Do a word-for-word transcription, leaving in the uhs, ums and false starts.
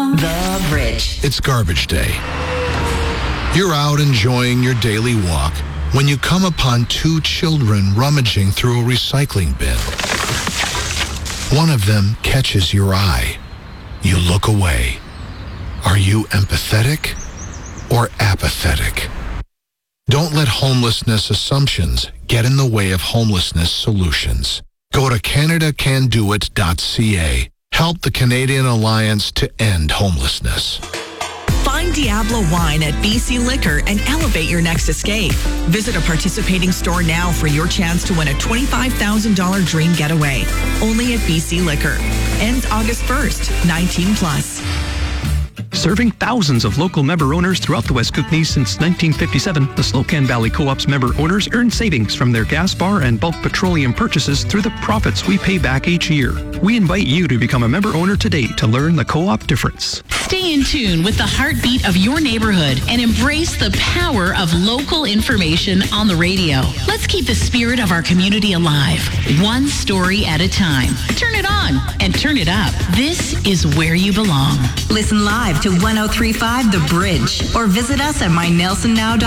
The Bridge. It's garbage day. You're out enjoying your daily walk when you come upon two children rummaging through a recycling bin. One of them catches your eye. You look away. Are you empathetic or apathetic? Don't let homelessness assumptions get in the way of homelessness solutions. Go to Canada Can Do It dot C A. Help the Canadian Alliance to end homelessness. Find Diablo Wine at B C Liquor and elevate your next escape. Visit a participating store now for your chance to win a twenty-five thousand dollars dream getaway. Only at B C Liquor. Ends August first. nineteen plus. Serving thousands of local member owners throughout the West Kootenays since nineteen fifty-seven, the Slocan Valley Co-op's member owners earn savings from their gas bar and bulk petroleum purchases through the profits we pay back each year. We invite you to become a member owner today to learn the co-op difference. Stay in tune with the heartbeat of your neighborhood and embrace the power of local information on the radio. Let's keep the spirit of our community alive, one story at a time. Turn it on and turn it up. This is where you belong. Listen live to one oh three point five The Bridge or visit us at my nelson now dot com.